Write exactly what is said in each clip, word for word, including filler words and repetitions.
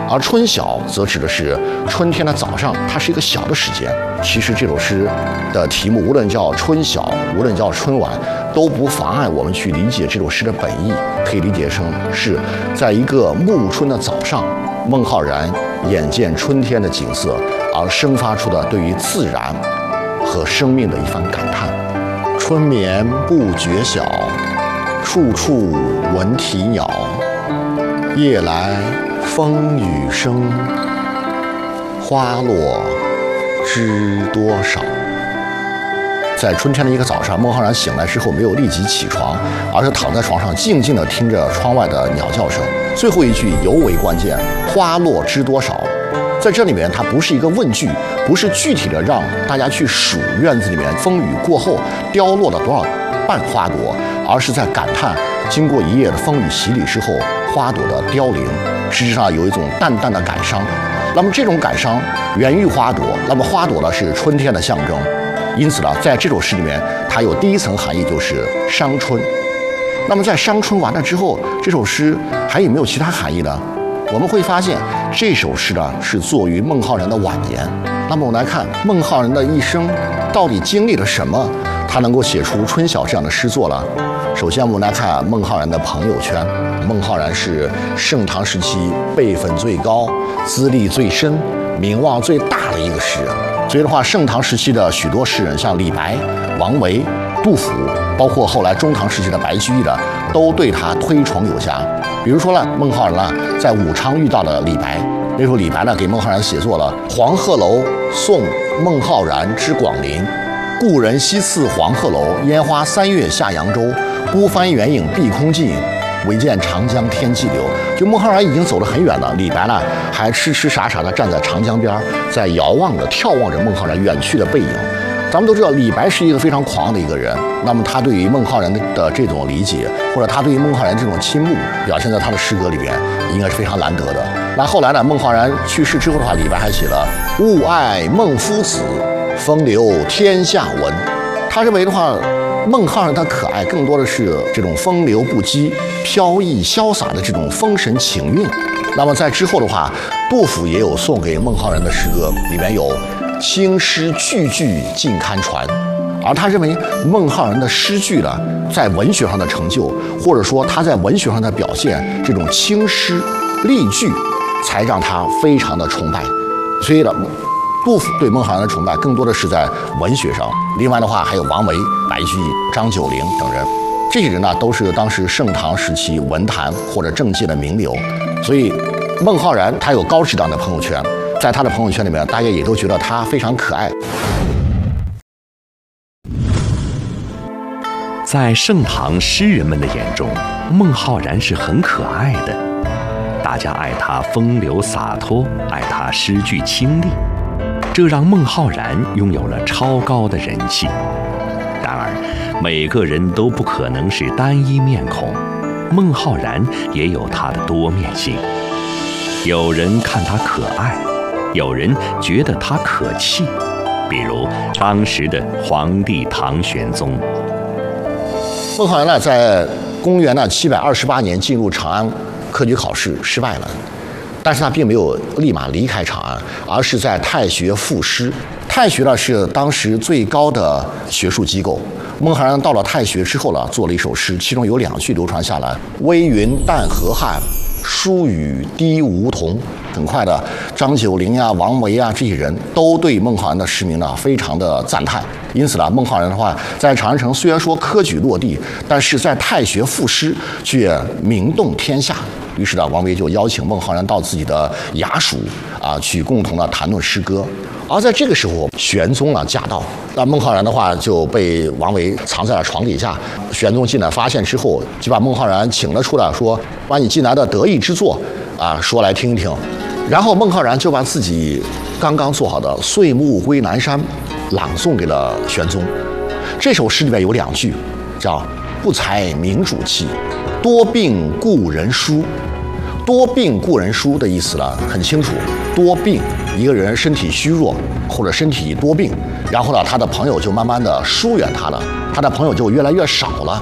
而春晓则指的是春天的早上，它是一个小的时间。其实这首诗的题目，无论叫春晓，无论叫春晚，都不妨碍我们去理解这首诗的本意。可以理解成是在一个暮春的早上，孟浩然眼见春天的景色，而生发出的对于自然和生命的一番感叹。春眠不觉晓，处处闻啼鸟。夜来风雨声，花落知多少。在春天的一个早上，孟浩然醒来之后没有立即起床，而是躺在床上静静地听着窗外的鸟叫声。最后一句尤为关键，花落知多少。在这里面，它不是一个问句，不是具体的让大家去数院子里面风雨过后凋落了多少瓣花朵，而是在感叹经过一夜的风雨洗礼之后，花朵的凋零，实际上有一种淡淡的感伤。那么这种感伤源于花朵，那么花朵呢是春天的象征。因此呢，在这首诗里面，它有第一层含义，就是伤春。那么在伤春完了之后，这首诗还有没有其他含义呢？我们会发现，这首诗呢是作于孟浩然的晚年。那么我们来看孟浩然的一生到底经历了什么，他能够写出《春晓》这样的诗作了。首先，我们来看孟浩然的朋友圈。孟浩然是盛唐时期辈分最高、资历最深、名望最大的一个诗人。所以的话，盛唐时期的许多诗人，像李白、王维、杜甫，包括后来中唐时期的白居易的，都对他推崇有加。比如说呢，孟浩然呢在武昌遇到了李白，那时候李白呢给孟浩然写作了《黄鹤楼送孟浩然之广陵》，故人西次黄鹤楼，烟花三月下扬州。孤帆远影碧空尽，唯见长江天际流。就孟浩然已经走得很远了，李白呢还痴痴傻傻地站在长江边，在遥望着、眺望着孟浩然远去的背影。咱们都知道，李白是一个非常狂的一个人，那么他对于孟浩然的这种理解，或者他对于孟浩然这种倾慕，表现在他的诗歌里边，应该是非常难得的。那后来呢，孟浩然去世之后的话，李白还写了“勿爱孟夫子，风流天下闻”。他认为的话，孟浩然他可爱更多的是这种风流不羁、飘逸潇洒的这种风神情韵。那么在之后的话，杜甫也有送给孟浩然的诗歌，里面有青诗句句尽堪传，而他认为孟浩然的诗句呢，在文学上的成就，或者说他在文学上的表现，这种青诗丽句，才让他非常的崇拜。所以呢，杜甫对孟浩然的崇拜更多的是在文学上。另外的话，还有王维、白居易、张九龄等人，这些人呢，都是当时盛唐时期文坛或者政界的名流。所以，孟浩然他有高质量的朋友圈。在他的朋友圈里面，大家也都觉得他非常可爱。 在盛唐诗人们的眼中，孟浩然是很可爱的，大家爱他风流洒脱，爱他诗句清丽，这让孟浩然拥有了超高的人气。然而，每个人都不可能是单一面孔，孟浩然也有他的多面性。有人看他可爱，有人觉得他可气，比如当时的皇帝唐玄宗。 孟浩然呢，在公元呢七百二十八年进入长安科举考试失败了，但是他并没有立马离开长安，而是在太学赋诗。太学呢是当时最高的学术机构。孟浩然到了太学之后呢，做了一首诗，其中有两句流传下来：微云淡河汉，疏雨滴梧桐。很快的，张九龄啊、王维啊这些人都对孟浩然的诗名呢非常的赞叹。因此呢，孟浩然的话在长安城虽然说科举落地，但是在太学赋诗却名动天下。于是呢，王维就邀请孟浩然到自己的衙署啊去共同的谈论诗歌。而在这个时候，玄宗啊驾到，那孟浩然的话就被王维藏在了床底下。玄宗进来发现之后，就把孟浩然请了出来，说：“把你近来的得意之作啊说来听一听。”然后孟浩然就把自己刚刚做好的《岁暮归南山》朗诵给了玄宗。这首诗里面有两句，叫“不才明主气，多病故人疏”。多病故人疏的意思呢很清楚，多病，一个人身体虚弱或者身体多病，然后呢，他的朋友就慢慢的疏远他了，他的朋友就越来越少了。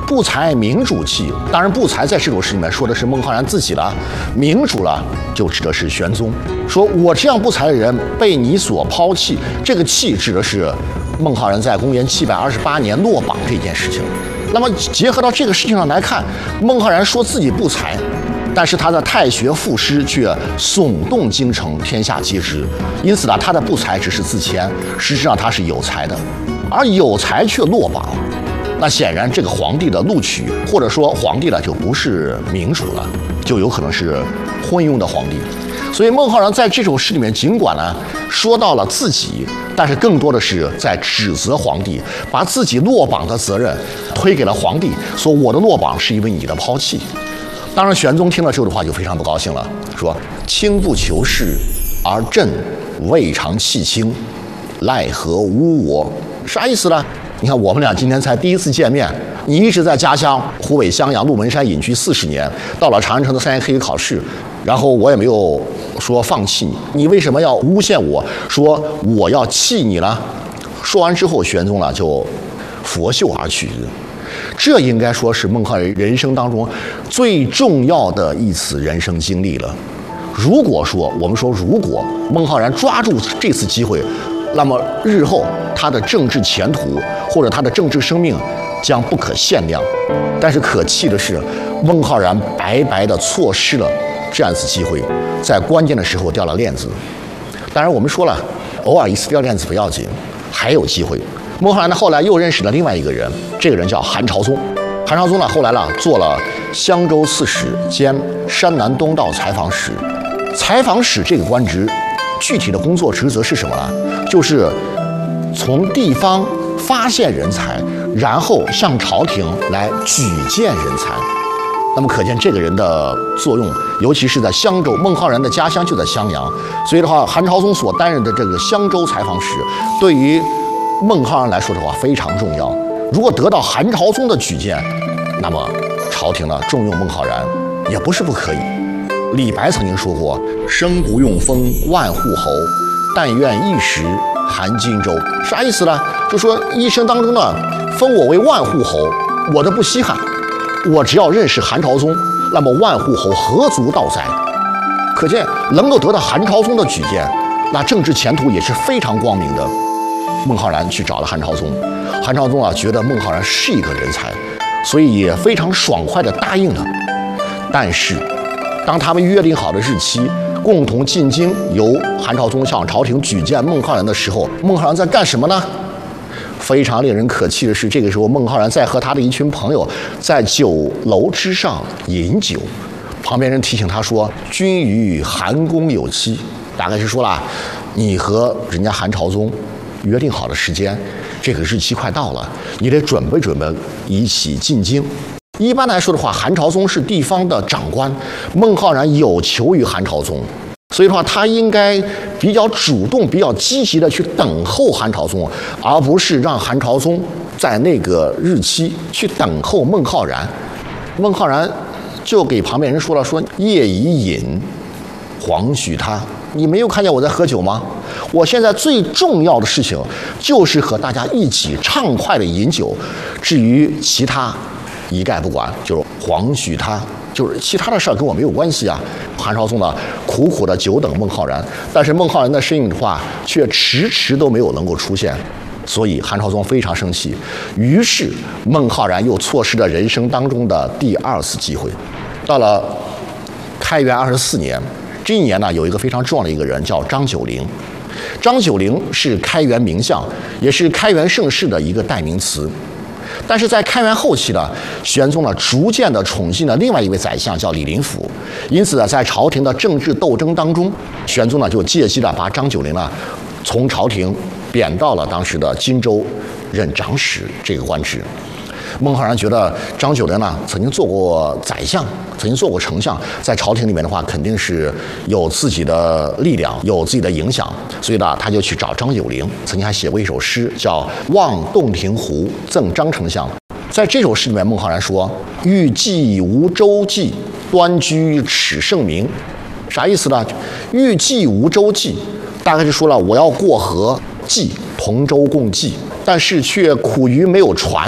不才明主弃，当然不才在这首诗里面说的是孟浩然自己了，明主了就指的是玄宗，说我这样不才的人被你所抛弃，这个弃指的是孟浩然在公元七百二十八年落榜这件事情。那么结合到这个事情上来看，孟浩然说自己不才，但是他的太学赋诗却耸动京城，天下皆知，因此呢，他的不才只是自谦，实际上他是有才的，而有才却落榜。那显然，这个皇帝的录取，或者说皇帝呢，就不是明主了，就有可能是昏庸的皇帝。所以孟浩然在这首诗里面，尽管呢说到了自己，但是更多的是在指责皇帝，把自己落榜的责任推给了皇帝，说我的落榜是因为你的抛弃。当然，玄宗听了这句话就非常不高兴了，说：“卿不求是，而朕未尝弃卿，奈何污我？”啥意思呢？你看，我们俩今天才第一次见面，你一直在家乡湖北襄阳鹿门山隐居四十年，到了长安城的三年可以考试，然后我也没有说放弃你，你为什么要诬陷我说我要弃你呢？说完之后，玄宗呢就拂袖而去。这应该说是孟浩然人生当中最重要的一次人生经历了。如果说我们说，如果孟浩然抓住这次机会，那么日后他的政治前途或者他的政治生命将不可限量。但是可气的是，孟浩然白白的错失了这样一次机会，在关键的时候掉了链子。当然我们说了，偶尔一次掉链子不要紧，还有机会。孟浩然呢后来又认识了另外一个人，这个人叫韩朝宗。韩朝宗呢后来呢做了襄州刺史兼山南东道采访使。采访使这个官职，具体的工作职责是什么呢？就是从地方发现人才，然后向朝廷来举荐人才。那么可见这个人的作用，尤其是在襄州，孟浩然的家乡就在襄阳，所以的话，韩朝宗所担任的这个襄州采访使，对于孟浩然来说的话非常重要。如果得到韩朝宗的举荐，那么朝廷呢重用孟浩然也不是不可以。李白曾经说过：“生不用封万户侯，但愿一时韩荆州。”啥意思呢？就说一生当中呢，封我为万户侯，我都不稀罕。我只要认识韩朝宗，那么万户侯何足道哉？可见能够得到韩朝宗的举荐，那政治前途也是非常光明的。孟浩然去找了韩朝宗，韩朝宗啊觉得孟浩然是一个人才，所以也非常爽快地答应了。但是当他们约定好的日期，共同进京，由韩朝宗向朝廷举荐孟浩然的时候，孟浩然在干什么呢？非常令人可气的是，这个时候孟浩然在和他的一群朋友在酒楼之上饮酒，旁边人提醒他说：“君与韩公有期。”大概是说了，你和人家韩朝宗约定好的时间，这个日期快到了，你得准备准备，一起进京。一般来说的话，韩朝宗是地方的长官，孟浩然有求于韩朝宗，所以的话，他应该比较主动、比较积极的去等候韩朝宗，而不是让韩朝宗在那个日期去等候孟浩然。孟浩然就给旁边人说了：“说夜已饮，黄许他。你没有看见我在喝酒吗？我现在最重要的事情就是和大家一起畅快的饮酒，至于其他一概不管，就是黄许他，就是其他的事儿跟我没有关系啊。”韩朝宗呢，苦苦的久等孟浩然，但是孟浩然的身影的话，却迟迟都没有能够出现，所以韩朝宗非常生气。于是孟浩然又错失了人生当中的第二次机会。到了开元二十四年，这一年呢，有一个非常重要的一个人叫张九龄。张九龄是开元名相，也是开元盛世的一个代名词。但是在开元后期呢，玄宗呢逐渐的宠信了另外一位宰相叫李林甫，因此呢，在朝廷的政治斗争当中，玄宗呢就借机的把张九龄呢从朝廷贬到了当时的荆州任长史这个官职。孟浩然觉得张九龄呢曾经做过宰相，曾经做过丞相，在朝廷里面的话肯定是有自己的力量，有自己的影响，所以呢他就去找张九龄，曾经还写过一首诗叫《望洞庭湖赠张丞相》。在这首诗里面，孟浩然说：“欲济无舟楫，端居耻圣明。”啥意思呢？欲济无舟楫，大概是说了我要过河济同舟共济，但是却苦于没有船。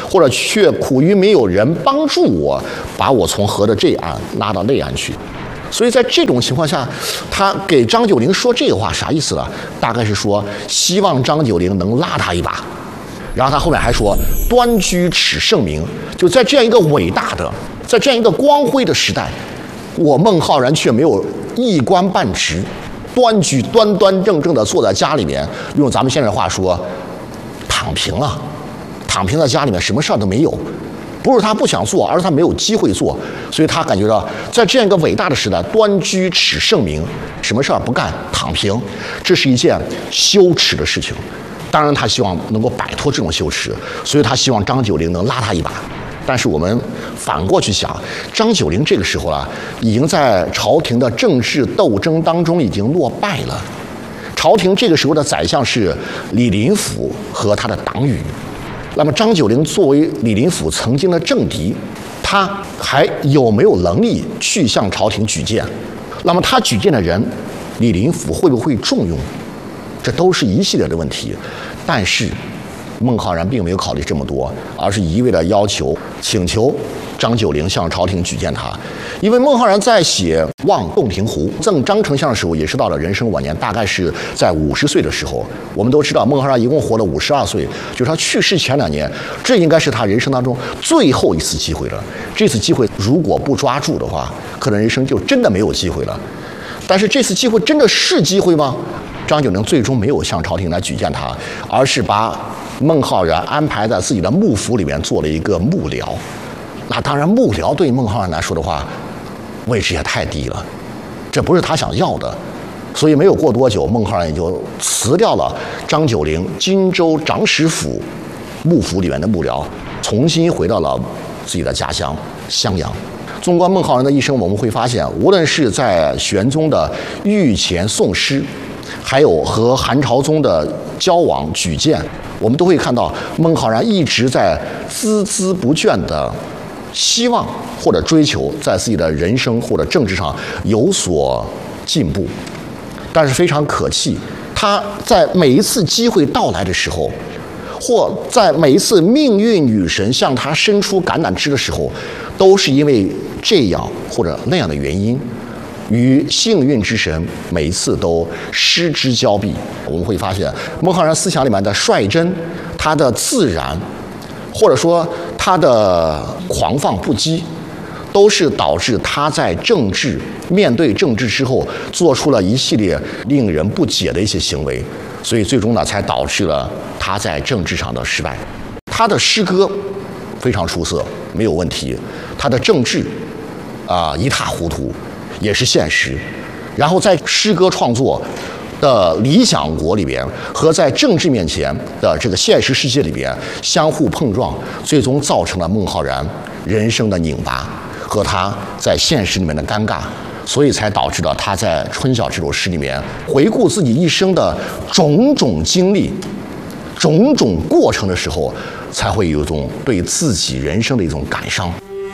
或者却苦于没有人帮助我，把我从河的这岸拉到那岸去。所以在这种情况下，他给张九龄说这个话啥意思呢？大概是说希望张九龄能拉他一把。然后他后面还说端居耻圣明，就在这样一个伟大的，在这样一个光辉的时代，我孟浩然却没有一官半职，端居端端正正的坐在家里面，用咱们现在的话说，躺平了，躺平在家里面，什么事儿都没有。不是他不想做，而是他没有机会做，所以他感觉到在这样一个伟大的时代，端居耻圣明，什么事儿不干，躺平，这是一件羞耻的事情。当然，他希望能够摆脱这种羞耻，所以他希望张九龄能拉他一把。但是我们反过去想，张九龄这个时候啊，已经在朝廷的政治斗争当中已经落败了。朝廷这个时候的宰相是李林甫和他的党羽。那么张九龄作为李林甫曾经的政敌，他还有没有能力去向朝廷举荐？那么他举荐的人，李林甫会不会重用？这都是一系列的问题。但是孟浩然并没有考虑这么多，而是一味的要求、请求张九龄向朝廷举荐他。因为孟浩然在写《望洞庭湖》赠张丞相的时候，也是到了人生晚年，大概是在五十岁的时候。我们都知道，孟浩然一共活了五十二岁，就是他去世前两年，这应该是他人生当中最后一次机会了。这次机会如果不抓住的话，可能人生就真的没有机会了。但是这次机会真的是机会吗？张九龄最终没有向朝廷来举荐他，而是把孟浩然安排在自己的幕府里面做了一个幕僚。那当然，幕僚对孟浩然来说的话，位置也太低了，这不是他想要的。所以没有过多久，孟浩然也就辞掉了张九龄荆州长史府幕府里面的幕僚，重新回到了自己的家乡襄阳。纵观孟浩然的一生，我们会发现，无论是在玄宗的御前送诗，还有和韩朝宗的交往举荐，我们都会看到孟浩然一直在孜孜不倦的希望或者追求在自己的人生或者政治上有所进步。但是非常可气，他在每一次机会到来的时候，或在每一次命运女神向他伸出橄榄枝的时候，都是因为这样或者那样的原因，与幸运之神每一次都失之交臂。我们会发现孟浩然思想里面的率真，他的自然，或者说他的狂放不羁，都是导致他在政治面对政治之后做出了一系列令人不解的一些行为，所以最终呢才导致了他在政治上的失败。他的诗歌非常出色，没有问题，他的政治啊、呃、一塌糊涂，也是现实。然后在诗歌创作的理想国里边和在政治面前的这个现实世界里边相互碰撞，最终造成了孟浩然人生的拧巴和他在现实里面的尴尬，所以才导致了他在《春晓》这首诗里面回顾自己一生的种种经历、种种过程的时候，才会有一种对自己人生的一种感伤。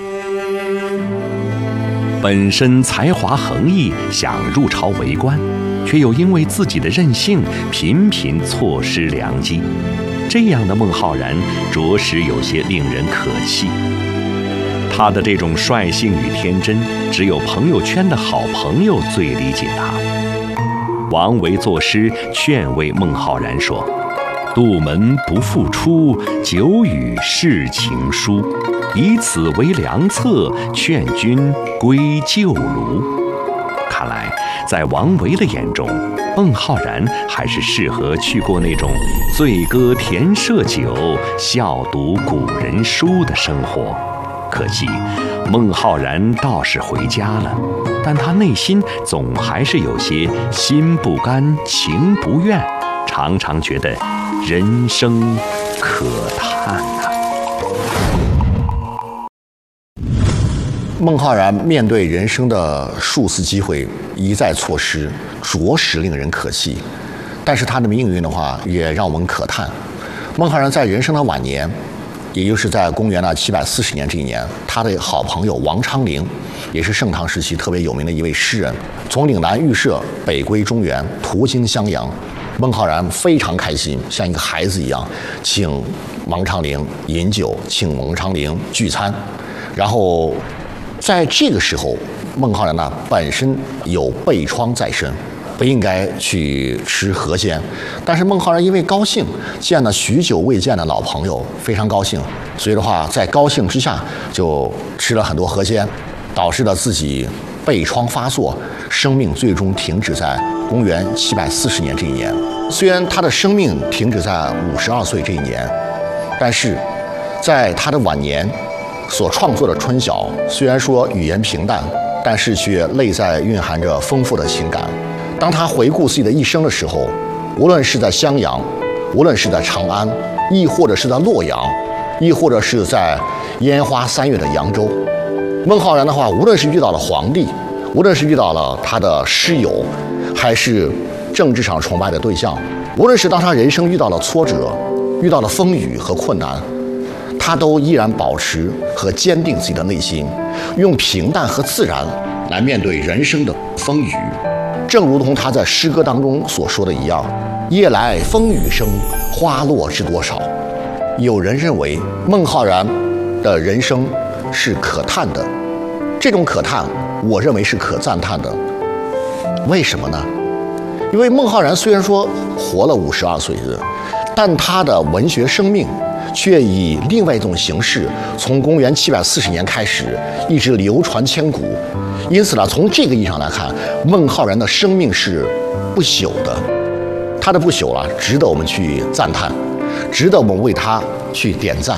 本身才华横溢，想入朝为官，却又因为自己的任性，频频错失良机。这样的孟浩然，着实有些令人可气。他的这种率性与天真，只有朋友圈的好朋友最理解他。王维作诗劝慰孟浩然说：“杜门不复出，久与世情疏。以此为良策，劝君归旧庐。”看来，在王维的眼中，孟浩然还是适合去过那种醉歌甜射酒，笑读古人书的生活。可惜，孟浩然倒是回家了，但他内心总还是有些心不甘情不愿，常常觉得人生可叹啊。 孟浩然面对人生的数次机会一再错失，着实令人可气。但是他的命运的话，也让我们可叹。孟浩然在人生的晚年，也就是在公元的七百四十年这一年，他的好朋友王昌龄，也是盛唐时期特别有名的一位诗人，从岭南预设北归中原，途经襄阳。孟浩然非常开心，像一个孩子一样，请蒙长龄饮酒，请蒙长龄聚餐。然后在这个时候，孟浩然呢本身有背疮在身，不应该去吃河鲜。但是孟浩然因为高兴，见了许久未见的老朋友，非常高兴，所以的话在高兴之下就吃了很多河鲜，导致了自己背疮发作，生命最终停止在公元七百四十年这一年。虽然他的生命停止在五十二岁这一年，但是在他的晚年所创作的《春晓》，虽然说语言平淡，但是却内在蕴含着丰富的情感。当他回顾自己的一生的时候，无论是在襄阳，无论是在长安，亦或者是在洛阳，亦或者是在烟花三月的扬州，孟浩然的话，无论是遇到了皇帝，无论是遇到了他的师友，还是政治上崇拜的对象，无论是当他人生遇到了挫折，遇到了风雨和困难，他都依然保持和坚定自己的内心，用平淡和自然来面对人生的风雨。正如同他在诗歌当中所说的一样，夜来风雨声，花落知多少。有人认为孟浩然的人生是可叹的，这种可叹我认为是可赞叹的。为什么呢？因为孟浩然虽然说活了五十二岁的，但他的文学生命却以另外一种形式，从公元七百四十年开始，一直流传千古。因此呢，从这个意义上来看，孟浩然的生命是不朽的，他的不朽啊，值得我们去赞叹，值得我们为他去点赞。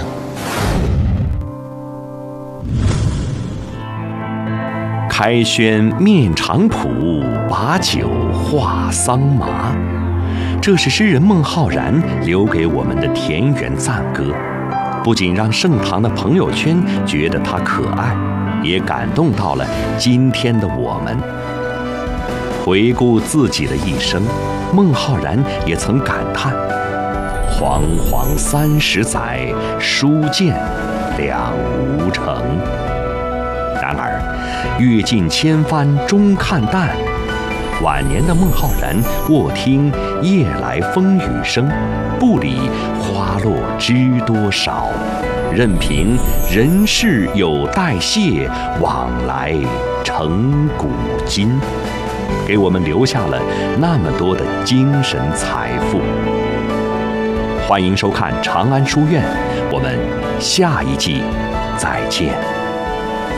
开轩面场圃，把酒话桑麻。这是诗人孟浩然留给我们的田园赞歌，不仅让盛唐的朋友圈觉得他可爱，也感动到了今天的我们。回顾自己的一生，孟浩然也曾感叹：煌煌三十载，书剑两无成。然而，阅尽千帆终看淡。晚年的孟浩然卧听夜来风雨声，不理花落知多少，任凭人世有代谢，往来成古今，给我们留下了那么多的精神财富。欢迎收看长安书院，我们下一季再见。